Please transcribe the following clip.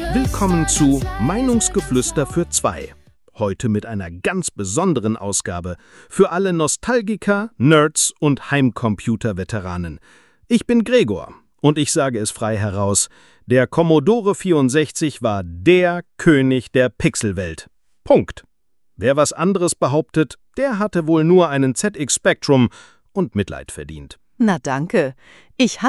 Willkommen zu Meinungsgeflüster für zwei. Heute mit einer ganz besonderen Ausgabe für alle Nostalgiker, Nerds und Heimcomputer-Veteranen. Ich bin Gregor und ich sage es frei heraus, der Commodore 64 war der König der Pixelwelt. Punkt. Wer was anderes behauptet, der hatte wohl nur einen ZX Spectrum und Mitleid verdient. Na danke. Ich